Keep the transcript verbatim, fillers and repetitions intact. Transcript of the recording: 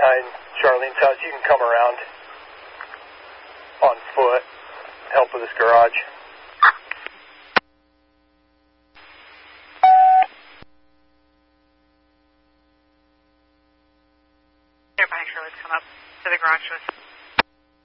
nine, Charlene's house. You can come around on foot, help with this garage. Everybody, sure, let's come up to the garage with